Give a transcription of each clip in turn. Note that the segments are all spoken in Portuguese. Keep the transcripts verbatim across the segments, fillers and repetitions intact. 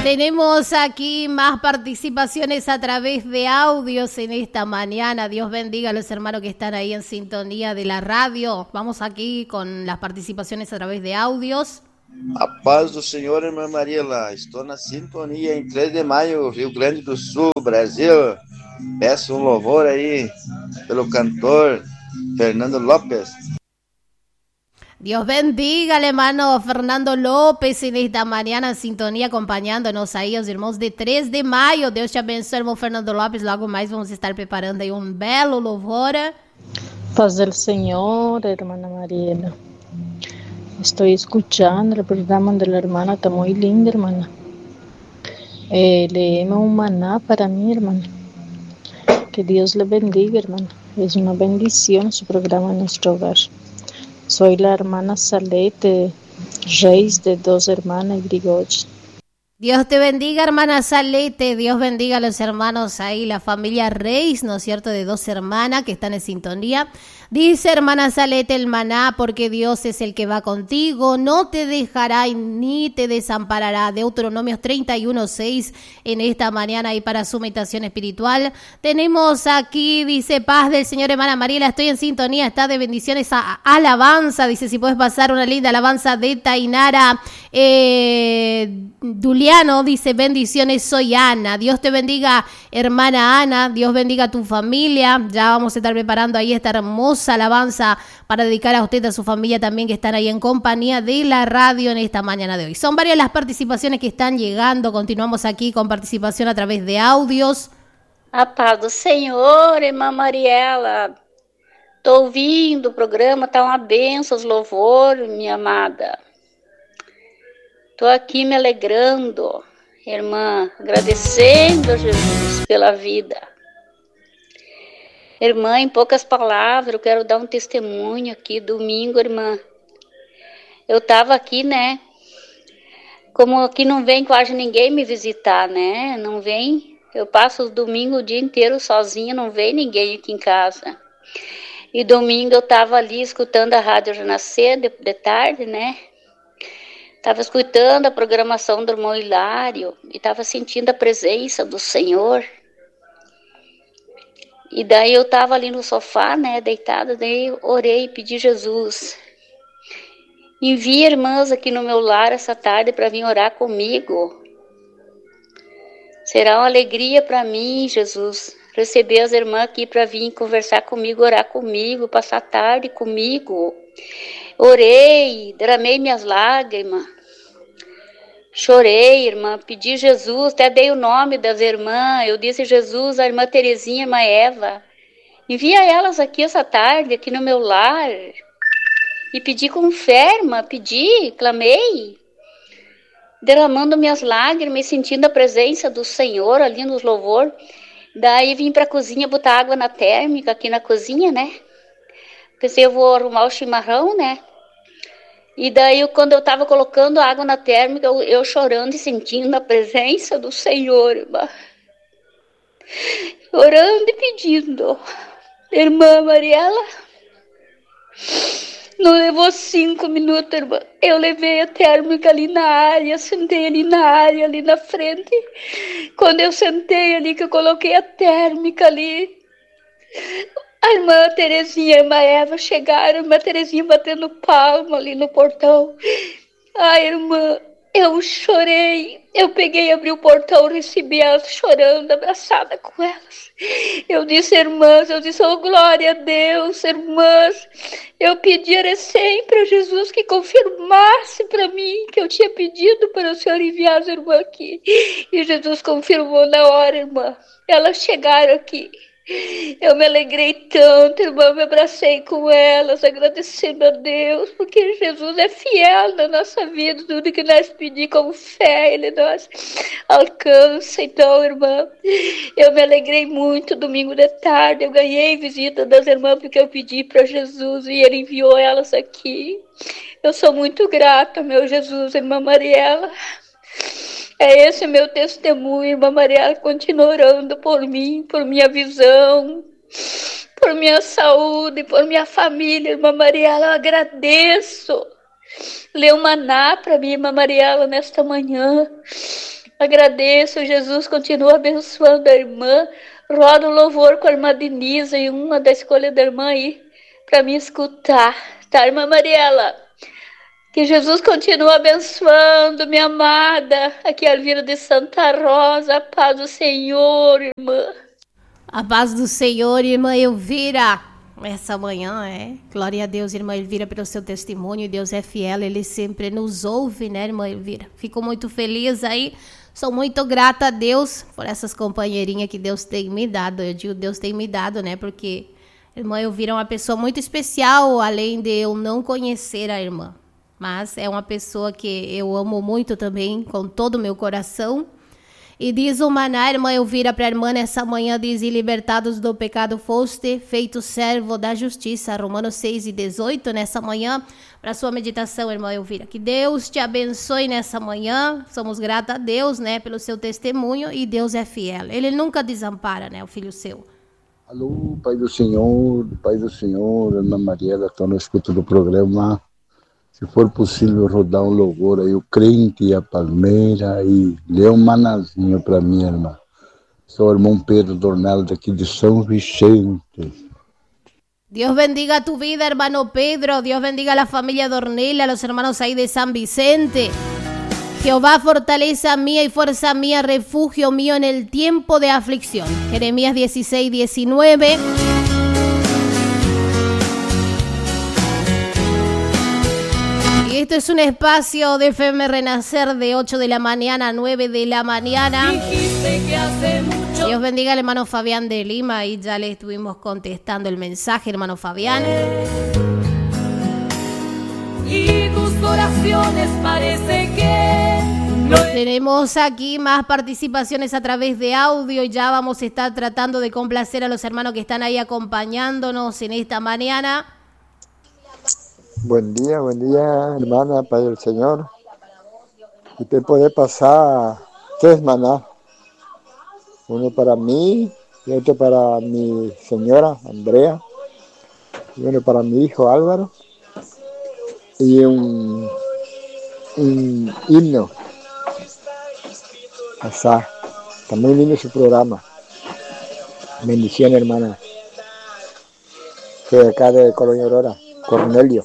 Tenemos aquí más participaciones a través de audios en esta mañana. Dios bendiga a los hermanos que están ahí en sintonía de la radio. Vamos aquí con las participaciones a través de audios. A paz do Senhor, irmã Mariela. Estou na sintonia em três de maio, Rio Grande do Sul, Brasil. Peço um louvor aí pelo cantor Fernando López. Dios bendiga al hermano Fernando López en esta mañana en sintonia, acompanhando-nos aí, os irmãos de três de maio. Deus te abençoe, irmão Fernando López. Logo mais vamos estar preparando aí um belo louvor. Paz del Señor, hermana Mariela. Estoy escuchando el programa de la hermana, está muy lindo, hermana. Eh, léeme un maná para mí, hermana. Que Dios le bendiga, hermana. Es una bendición su programa en nuestro hogar. Soy la hermana Salete Reis de Dos Hermanas Grigochi. Dios te bendiga, hermana Salete. Dios bendiga a los hermanos ahí, la familia Reis, ¿no es cierto?, de Dos Hermanas que están en sintonía. Dice hermana Salete el maná, porque Dios es el que va contigo, no te dejará ni te desamparará. Deuteronomios treinta y uno, seis en esta mañana y para su meditación espiritual. Tenemos aquí, dice, paz del Señor, hermana Mariela, estoy en sintonía, está de bendiciones a, a alabanza. Dice, si puedes pasar una linda alabanza de Tainara eh, Duliano, dice, bendiciones, soy Ana. Dios te bendiga, hermana Ana, Dios bendiga a tu familia. Ya vamos a estar preparando ahí esta hermosa alabanza para dedicar a usted y a su familia también, que están ahí en compañía de la radio en esta mañana de hoy. Son varias las participaciones que están llegando. Continuamos aquí con participación a través de audios. A paz do Senhor, irmã Mariela. Tô ouvindo o programa, tá uma benção, os louvores, minha amada. Tô aqui me alegrando, irmã, agradecendo a Jesus pela vida. Irmã, em poucas palavras, eu quero dar um testemunho aqui. Domingo, irmã, eu tava aqui, né? Como aqui não vem quase ninguém me visitar, né? Não vem. Eu passo os domingos o dia inteiro sozinha, não vem ninguém aqui em casa. E domingo eu tava ali escutando a Rádio Renascer de, de tarde, né? Tava escutando a programação do irmão Hilário e tava sentindo a presença do Senhor. E daí eu tava ali no sofá, né, deitada, daí eu orei e pedi Jesus. Envia irmãs aqui no meu lar essa tarde para vir orar comigo. Será uma alegria para mim, Jesus, receber as irmãs aqui para vir conversar comigo, orar comigo, passar a tarde comigo. Orei, derramei minhas lágrimas. Chorei, irmã, pedi Jesus, até dei o nome das irmãs. Eu disse Jesus, a irmã Terezinha, a irmã Eva. Envia elas aqui essa tarde, aqui no meu lar. E pedi com fé, irmã, pedi, clamei. Derramando minhas lágrimas e sentindo a presença do Senhor ali nos louvor. Daí vim para a cozinha botar água na térmica, aqui na cozinha, né? Pensei, eu vou arrumar o chimarrão, né? E daí, quando eu estava colocando água na térmica, eu, eu chorando e sentindo a presença do Senhor, irmã. Orando e pedindo. Irmã Mariela, não levou cinco minutos, irmã. Eu levei a térmica ali na área, sentei ali na área, ali na frente. Quando eu sentei ali, que eu coloquei a térmica ali, a irmã Terezinha e a irmã Eva chegaram, a irmã Terezinha batendo palma ali no portão. Ai, irmã, eu chorei. Eu peguei, abri o portão, recebi elas chorando, abraçada com elas. Eu disse, irmãs, eu disse, oh, glória a Deus, irmãs. Eu pedi recém para Jesus que confirmasse para mim que eu tinha pedido para o Senhor enviar as irmãs aqui. E Jesus confirmou na hora, irmã. Elas chegaram aqui. Eu me alegrei tanto, irmã, me abracei com elas, agradecendo a Deus, porque Jesus é fiel na nossa vida, tudo que nós pedimos com fé, Ele nos alcança. Então, irmã, eu me alegrei muito, domingo de tarde, eu ganhei visita das irmãs, porque eu pedi para Jesus e Ele enviou elas aqui. Eu sou muito grata, meu Jesus, irmã Mariela. É esse meu testemunho, irmã Mariela, continua orando por mim, por minha visão, por minha saúde, por minha família, irmã Mariela, eu agradeço. Lê um maná para mim, irmã Mariela, nesta manhã. Agradeço, Jesus continua abençoando a irmã. Roda o louvor com a irmã Denise e uma da escolha da irmã aí para me escutar, tá, irmã Mariela? Que Jesus continue abençoando, minha amada. Aqui é a Elvira de Santa Rosa. A paz do Senhor, irmã. A paz do Senhor, irmã Elvira. Essa manhã, é. Glória a Deus, irmã Elvira, pelo seu testemunho. Deus é fiel, Ele sempre nos ouve, né, irmã Elvira? Fico muito feliz aí. Sou muito grata a Deus por essas companheirinhas que Deus tem me dado. Eu digo Deus tem me dado, né? Porque a irmã Elvira é uma pessoa muito especial, além de eu não conhecer a irmã. Mas é uma pessoa que eu amo muito também, com todo o meu coração. E diz o maná, irmã Elvira, para a irmã nessa manhã, diz, e libertados do pecado foste, feito servo da justiça. Romanos seis e dezoito, nessa manhã, para sua meditação, irmã Elvira. Que Deus te abençoe nessa manhã. Somos gratos a Deus, né, pelo seu testemunho, e Deus é fiel. Ele nunca desampara, né, o filho seu. Alô, Pai do Senhor, Pai do Senhor, irmã Mariela, estou na escuta do programa. Se for possível rodar um louvor aí, o Crente e a Palmeira, e ler um manazinho para mim, irmã. Sou o irmão Pedro Dornel, daqui de São Vicente. Dios bendiga tu vida, hermano Pedro. Dios bendiga a la familia Dornel, a los hermanos ahí de San Vicente. Jehová, fortaleza mía y fuerza mía, refugio mío en el tiempo de aflicción. Jeremías dieciséis, diecinueve. Y esto es un espacio de F M Renacer de ocho de la mañana a nueve de la mañana. Dios bendiga al hermano Fabián de Lima y ya le estuvimos contestando el mensaje, hermano Fabián. Y tus oraciones parece que no... Tenemos aquí más participaciones a través de audio y ya vamos a estar tratando de complacer a los hermanos que están ahí acompañándonos en esta mañana. Buen día, buen día, hermana, Padre del Señor. Y te puede pasar tres maná. Uno para mí, y otro para mi señora, Andrea, y uno para mi hijo, Álvaro, y un, un himno. Asá. También lindo su programa. Bendiciones, hermana. Soy de acá de Colonia Aurora, Cornelio.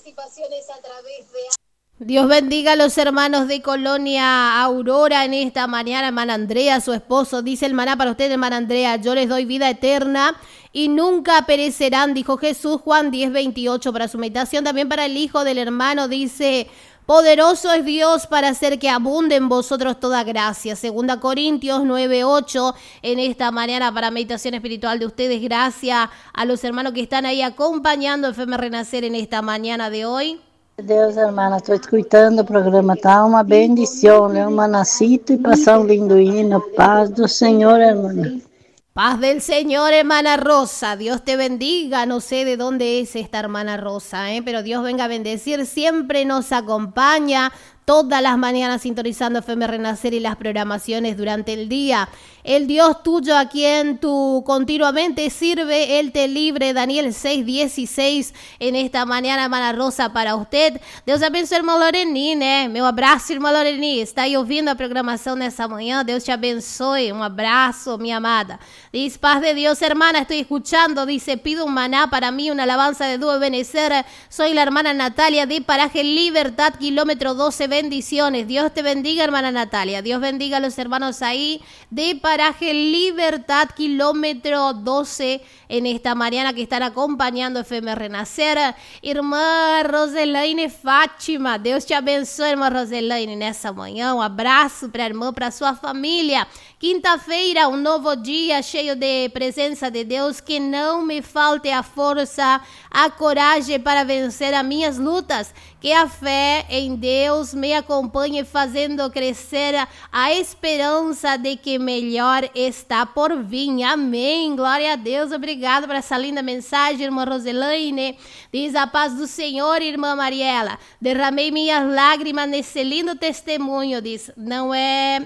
Dios bendiga a los hermanos de Colonia Aurora en esta mañana. Hermana Andrea, su esposo, dice el maná para usted, hermana Andrea, yo les doy vida eterna y nunca perecerán, dijo Jesús, Juan diez, veintiocho, para su meditación. También para el hijo del hermano, dice, poderoso es Dios para hacer que abunde en vosotros toda gracia. Segunda Corintios nueve, ocho, en esta mañana para meditación espiritual de ustedes. Gracias a los hermanos que están ahí acompañando a F M Renacer en esta mañana de hoy. Deus, hermana, estou escutando o programa, tá uma bendição, ler um manacito e passar um lindo hino. Paz do Senhor, hermana. Paz del Señor, hermana Rosa. Dios te bendiga. No sé de dónde es esta hermana Rosa, ¿eh? Pero Dios venga a bendecir. Siempre nos acompaña todas las mañanas sintonizando F M Renacer y las programaciones durante el día. El Dios tuyo a quien tú continuamente sirve, Él te libre. Daniel seis, dieciséis en esta mañana, hermana Rosa, para usted. Deus abençoe, irmã Loreni, né? Meu abraço, irmã Loreni. Está aí ouvindo a programação nessa manhã. Deus te abençoe. Um abraço, minha amada. Dice, paz de Dios, hermana, estoy escuchando. Dice, pido un maná para mí, una alabanza de dúo Benecer. Soy la hermana Natalia de Paraje Libertad, kilómetro doce. Bendiciones. Dios te bendiga, hermana Natalia. Dios bendiga a los hermanos ahí de Paraje Libertad, kilómetro doce, en esta mañana que están acompañando F M Renacer. Irmã Roselaine Fátima, Deus te abençoe, irmã Roselaine, nessa manhã. Um abraço para a irmã, para sua família. Quinta-feira, um novo dia cheio de presença de Deus. Que não me falte a força, a coragem para vencer as minhas lutas. Que a fé em Deus me acompanhe, fazendo crescer a esperança de que melhor está por vir. Amém. Glória a Deus. Obrigado por essa linda mensagem, irmã Roselaine. Diz a paz do Senhor, irmã Mariela. Derramei minhas lágrimas nesse lindo testemunho. Diz, não é...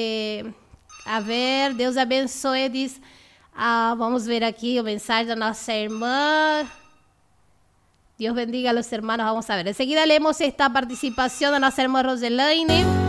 é a ver, Deus abençoe. Diz, ah, vamos ver aqui a mensagem da nossa irmã. Dios bendiga a los hermanos. Vamos a ver. Enseguida leemos esta participación de nuestra hermana Roselaine.